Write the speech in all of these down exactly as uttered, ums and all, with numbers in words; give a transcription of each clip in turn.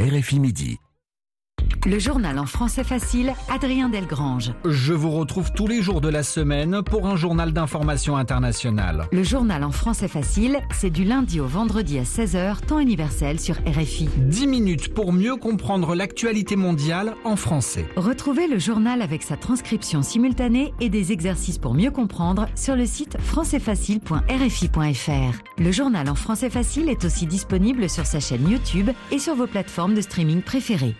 R F I Midi. Le journal en français facile, Adrien Delgrange. Je vous retrouve tous les jours de la semaine pour un journal d'information internationale. Le journal en français facile, c'est du lundi au vendredi à seize heures, temps universel sur R F I. dix minutes pour mieux comprendre l'actualité mondiale en français. Retrouvez le journal avec sa transcription simultanée et des exercices pour mieux comprendre sur le site français facile point r f i point f r. Le journal en français facile est aussi disponible sur sa chaîne YouTube et sur vos plateformes de streaming préférées.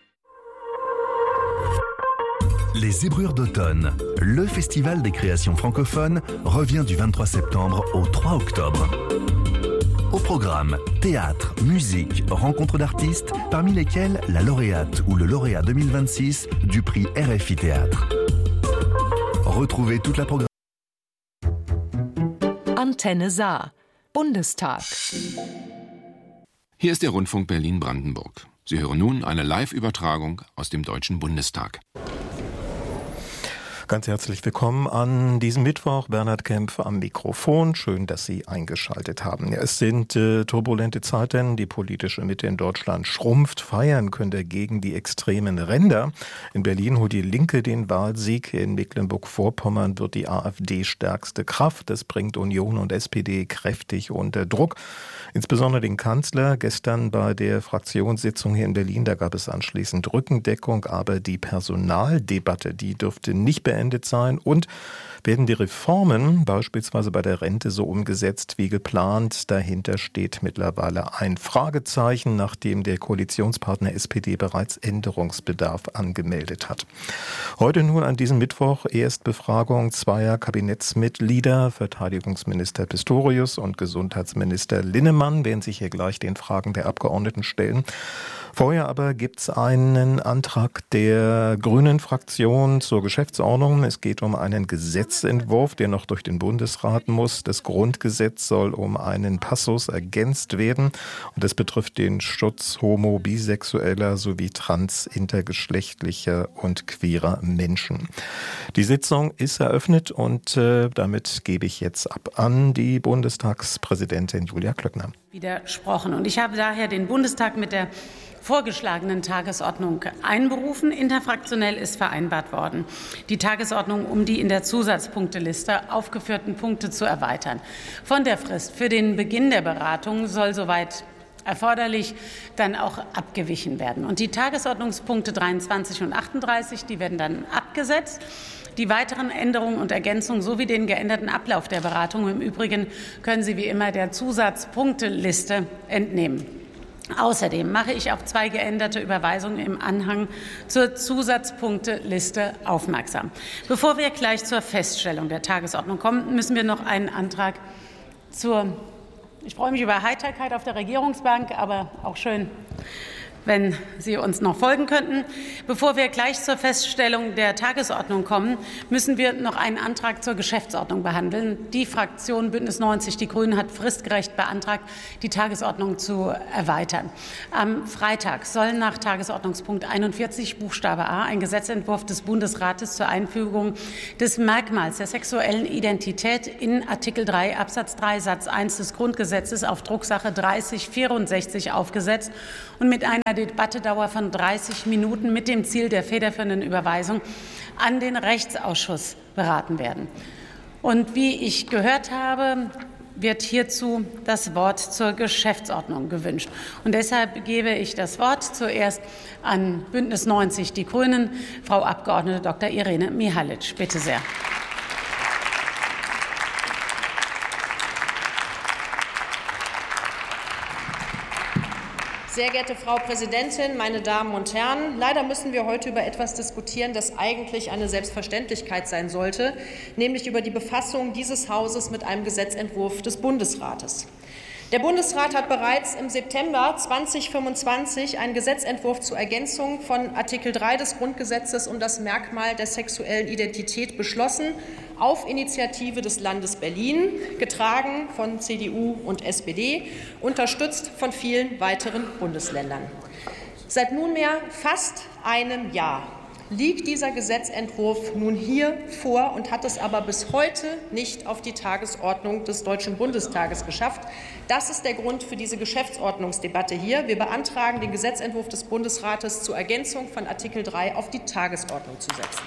Les Zébrures d'automne, le festival des créations francophones, revient du vingt-trois septembre au trois octobre. Au programme, théâtre, musique, rencontres d'artistes, parmi lesquels la lauréate ou le lauréat deux mille vingt-six du prix R F I Théâtre. Retrouvez toute la programmation. Antenne Saar, Bundestag. Hier ist der Rundfunk Berlin-Brandenburg. Sie hören nun eine Live-Übertragung aus dem Deutschen Bundestag. Ganz herzlich willkommen an diesem Mittwoch. Bernhard Kempf am Mikrofon. Schön, dass Sie eingeschaltet haben. Ja, es sind äh, turbulente Zeiten. Die politische Mitte in Deutschland schrumpft. Feiern könnte er gegen die extremen Ränder. In Berlin holt die Linke den Wahlsieg. In Mecklenburg-Vorpommern wird die AfD stärkste Kraft. Das bringt Union und S P D kräftig unter Druck. Insbesondere den Kanzler. Gestern bei der Fraktionssitzung hier in Berlin, da gab es anschließend Rückendeckung. Aber die Personaldebatte, die dürfte nicht beendet sein, und werden die Reformen beispielsweise bei der Rente so umgesetzt wie geplant? Dahinter steht mittlerweile ein Fragezeichen, nachdem der Koalitionspartner S P D bereits Änderungsbedarf angemeldet hat. Heute nun an diesem Mittwoch Erstbefragung zweier Kabinettsmitglieder. Verteidigungsminister Pistorius und Gesundheitsminister Linnemann werden sich hier gleich den Fragen der Abgeordneten stellen. Vorher aber gibt es einen Antrag der Grünen Fraktion zur Geschäftsordnung. Es geht um einen Gesetzentwurf, der noch durch den Bundesrat muss. Das Grundgesetz soll um einen Passus ergänzt werden. Und das betrifft den Schutz homo-, bisexueller sowie trans-, intergeschlechtlicher und queerer Menschen. Die Sitzung ist eröffnet und äh, damit gebe ich jetzt ab an die Bundestagspräsidentin Julia Klöckner. Widersprochen. Und ich habe daher den Bundestag mit der vorgeschlagenen Tagesordnung einberufen. Interfraktionell ist vereinbart worden, die Tagesordnung um die in der Zusatzpunkteliste aufgeführten Punkte zu erweitern. Von der Frist für den Beginn der Beratung soll soweit erforderlich dann auch abgewichen werden. Und die Tagesordnungspunkte dreiundzwanzig und achtunddreißig, die werden dann abgesetzt. Die weiteren Änderungen und Ergänzungen sowie den geänderten Ablauf der Beratung im Übrigen können Sie wie immer der Zusatzpunkteliste entnehmen. Außerdem mache ich auf zwei geänderte Überweisungen im Anhang zur Zusatzpunkteliste aufmerksam. Bevor wir gleich zur Feststellung der Tagesordnung kommen, müssen wir noch einen Antrag zur, ich freue mich über Heiterkeit auf der Regierungsbank, aber auch schön, wenn Sie uns noch folgen könnten. Bevor wir gleich zur Feststellung der Tagesordnung kommen, müssen wir noch einen Antrag zur Geschäftsordnung behandeln. Die Fraktion Bündnis neunzig Die Grünen hat fristgerecht beantragt, die Tagesordnung zu erweitern. Am Freitag soll nach Tagesordnungspunkt einundvierzig Buchstabe A ein Gesetzentwurf des Bundesrates zur Einfügung des Merkmals der sexuellen Identität in Artikel drei Absatz drei Satz eins des Grundgesetzes auf Drucksache dreißig vierundsechzig aufgesetzt und mit einer Debattedauer von dreißig Minuten mit dem Ziel der federführenden Überweisung an den Rechtsausschuss beraten werden. Und wie ich gehört habe, wird hierzu das Wort zur Geschäftsordnung gewünscht. Und deshalb gebe ich das Wort zuerst an Bündnis neunzig Die Grünen, Frau Abgeordnete Doktor Irene Mihalic. Bitte sehr. Sehr geehrte Frau Präsidentin, meine Damen und Herren! Leider müssen wir heute über etwas diskutieren, das eigentlich eine Selbstverständlichkeit sein sollte, nämlich über die Befassung dieses Hauses mit einem Gesetzentwurf des Bundesrates. Der Bundesrat hat bereits im September zweitausendfünfundzwanzig einen Gesetzentwurf zur Ergänzung von Artikel drei des Grundgesetzes um das Merkmal der sexuellen Identität beschlossen, auf Initiative des Landes Berlin, getragen von C D U und S P D, unterstützt von vielen weiteren Bundesländern. Seit nunmehr fast einem Jahr liegt dieser Gesetzentwurf nun hier vor und hat es aber bis heute nicht auf die Tagesordnung des Deutschen Bundestages geschafft. Das ist der Grund für diese Geschäftsordnungsdebatte hier. Wir beantragen, den Gesetzentwurf des Bundesrates zur Ergänzung von Artikel drei auf die Tagesordnung zu setzen.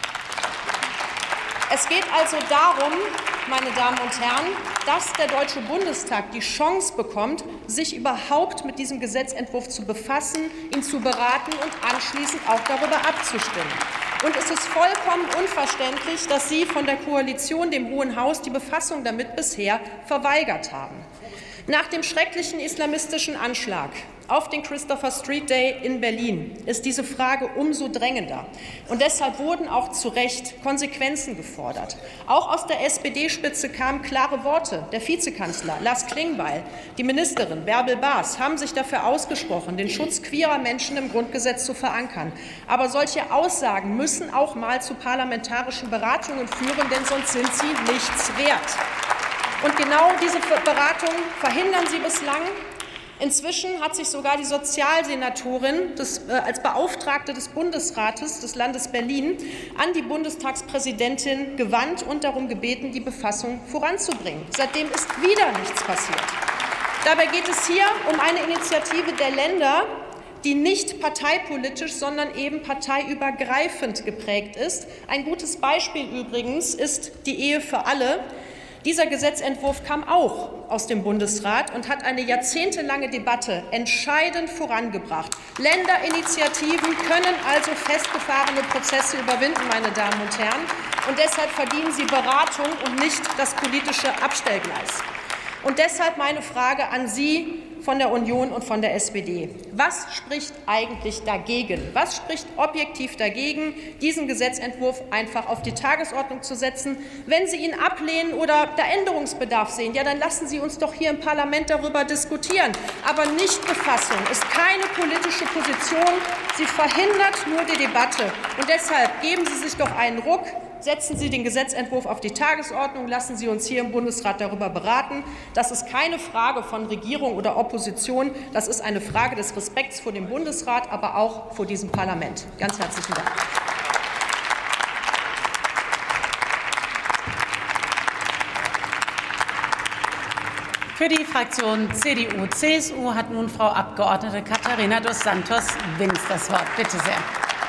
Es geht also darum, meine Damen und Herren, dass der Deutsche Bundestag die Chance bekommt, sich überhaupt mit diesem Gesetzentwurf zu befassen, ihn zu beraten und anschließend auch darüber abzustimmen. Und es ist vollkommen unverständlich, dass Sie von der Koalition, dem Hohen Haus, die Befassung damit bisher verweigert haben. Nach dem schrecklichen islamistischen Anschlag auf den Christopher Street Day in Berlin ist diese Frage umso drängender. Und deshalb wurden auch zu Recht Konsequenzen gefordert. Auch aus der S P D-Spitze kamen klare Worte. Der Vizekanzler Lars Klingbeil, die Ministerin Bärbel Baas haben sich dafür ausgesprochen, den Schutz queerer Menschen im Grundgesetz zu verankern. Aber solche Aussagen müssen auch mal zu parlamentarischen Beratungen führen, denn sonst sind sie nichts wert. Und genau diese Beratungen verhindern Sie bislang. Inzwischen hat sich sogar die Sozialsenatorin des, äh, als Beauftragte des Bundesrates des Landes Berlin an die Bundestagspräsidentin gewandt und darum gebeten, die Befassung voranzubringen. Seitdem ist wieder nichts passiert. Dabei geht es hier um eine Initiative der Länder, die nicht parteipolitisch, sondern eben parteiübergreifend geprägt ist. Ein gutes Beispiel übrigens ist die Ehe für alle. Dieser Gesetzentwurf kam auch aus dem Bundesrat und hat eine jahrzehntelange Debatte entscheidend vorangebracht. Länderinitiativen können also festgefahrene Prozesse überwinden, meine Damen und Herren. Und deshalb verdienen sie Beratung und nicht das politische Abstellgleis. Und deshalb meine Frage an Sie von der Union und von der S P D. Was spricht eigentlich dagegen? Was spricht objektiv dagegen, diesen Gesetzentwurf einfach auf die Tagesordnung zu setzen? Wenn Sie ihn ablehnen oder da Änderungsbedarf sehen, ja, dann lassen Sie uns doch hier im Parlament darüber diskutieren. Aber Nichtbefassung ist keine politische Position. Sie verhindert nur die Debatte. Und deshalb geben Sie sich doch einen Ruck. Setzen Sie den Gesetzentwurf auf die Tagesordnung, lassen Sie uns hier im Bundesrat darüber beraten. Das ist keine Frage von Regierung oder Opposition, das ist eine Frage des Respekts vor dem Bundesrat, aber auch vor diesem Parlament. Ganz herzlichen Dank. Für die Fraktion C D U C S U hat nun Frau Abgeordnete Katharina dos Santos Wins das Wort. Bitte sehr.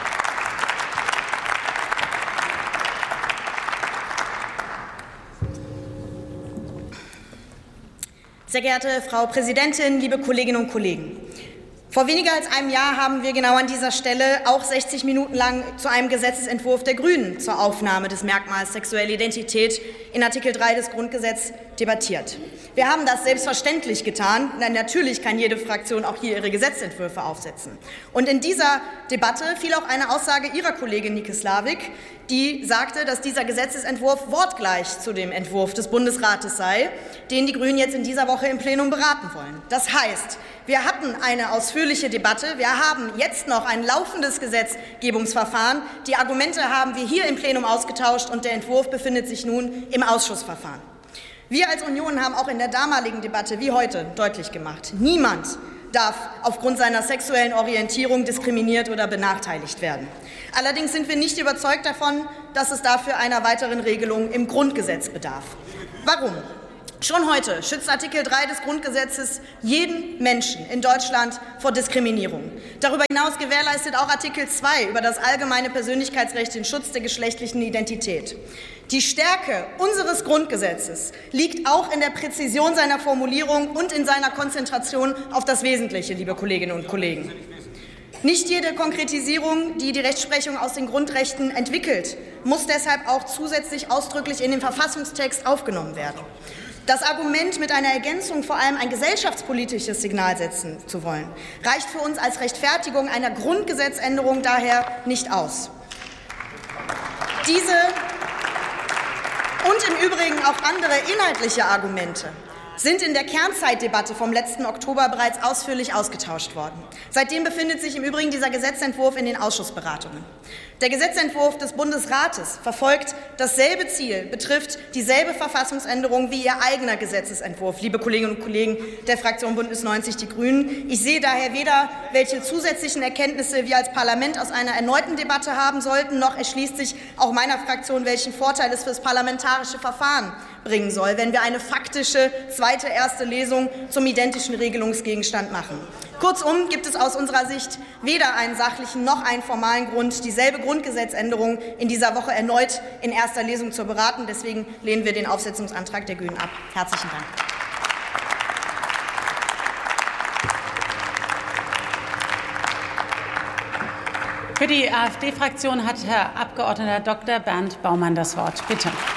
Sehr geehrte Frau Präsidentin, liebe Kolleginnen und Kollegen! Vor weniger als einem Jahr haben wir genau an dieser Stelle auch sechzig Minuten lang zu einem Gesetzesentwurf der Grünen zur Aufnahme des Merkmals sexuelle Identität in Artikel drei des Grundgesetzes debattiert. Wir haben das selbstverständlich getan, denn natürlich kann jede Fraktion auch hier ihre Gesetzentwürfe aufsetzen. Und in dieser Debatte fiel auch eine Aussage Ihrer Kollegin Nike Slavik, die sagte, dass dieser Gesetzesentwurf wortgleich zu dem Entwurf des Bundesrates sei, den die Grünen jetzt in dieser Woche im Plenum beraten wollen. Das heißt, wir hatten eine ausführliche Debatte, wir haben jetzt noch ein laufendes Gesetzgebungsverfahren. Die Argumente haben wir hier im Plenum ausgetauscht und der Entwurf befindet sich nun im Ausschussverfahren. Wir als Union haben auch in der damaligen Debatte wie heute deutlich gemacht, niemand darf aufgrund seiner sexuellen Orientierung diskriminiert oder benachteiligt werden. Allerdings sind wir nicht überzeugt davon, dass es dafür einer weiteren Regelung im Grundgesetz bedarf. Warum? Schon heute schützt Artikel drei des Grundgesetzes jeden Menschen in Deutschland vor Diskriminierung. Darüber hinaus gewährleistet auch Artikel zwei über das allgemeine Persönlichkeitsrecht den Schutz der geschlechtlichen Identität. Die Stärke unseres Grundgesetzes liegt auch in der Präzision seiner Formulierung und in seiner Konzentration auf das Wesentliche, liebe Kolleginnen und Kollegen. Nicht jede Konkretisierung, die die Rechtsprechung aus den Grundrechten entwickelt, muss deshalb auch zusätzlich ausdrücklich in den Verfassungstext aufgenommen werden. Das Argument, mit einer Ergänzung vor allem ein gesellschaftspolitisches Signal setzen zu wollen, reicht für uns als Rechtfertigung einer Grundgesetzänderung daher nicht aus. Diese und im Übrigen auch andere inhaltliche Argumente sind in der Kernzeitdebatte vom letzten Oktober bereits ausführlich ausgetauscht worden. Seitdem befindet sich im Übrigen dieser Gesetzentwurf in den Ausschussberatungen. Der Gesetzentwurf des Bundesrates verfolgt dasselbe Ziel, betrifft dieselbe Verfassungsänderung wie Ihr eigener Gesetzesentwurf, liebe Kolleginnen und Kollegen der Fraktion Bündnis neunzig Die Grünen. Ich sehe daher weder, welche zusätzlichen Erkenntnisse wir als Parlament aus einer erneuten Debatte haben sollten, noch erschließt sich auch meiner Fraktion, welchen Vorteil es für das parlamentarische Verfahren bringen soll, wenn wir eine faktische zweite erste Lesung zum identischen Regelungsgegenstand machen. Kurzum gibt es aus unserer Sicht weder einen sachlichen noch einen formalen Grund, dieselbe Grundgesetzänderung in dieser Woche erneut in erster Lesung zu beraten. Deswegen lehnen wir den Aufsetzungsantrag der Grünen ab. Herzlichen Dank. Für die AfD-Fraktion hat Herr Abgeordneter Doktor Bernd Baumann das Wort. Bitte.